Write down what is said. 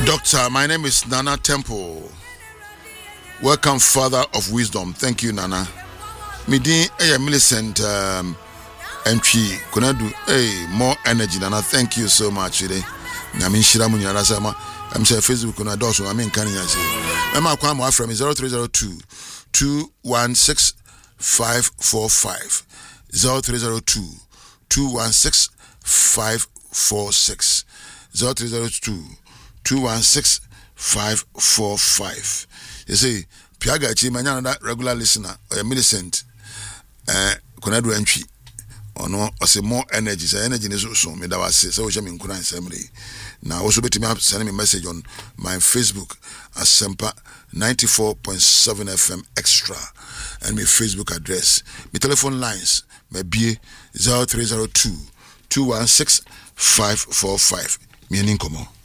Doctor, my name is Nana Temple. Welcome, Father of Wisdom. Thank you, Nana. Midi Millicent Entry Kunadu more energy, Nana. Thank you so much today. Namin Shiramu Yarasama. I'm saying Facebook Kunadoso. I mean, can you say? I'm a from 0302 216 545 0302 216 546 0302 216 545. You see, Piaga Chimanya, that regular listener, or a Millicent, Konadu entry, or no, or say more energy. So energy is also me that was so which I'm in Kuran assembly. Now also be to me sending me a message on my Facebook as Sempa 94.7 FM Extra, and my Facebook address, my telephone lines, my BA 0302 216 545. Me and Inkomo.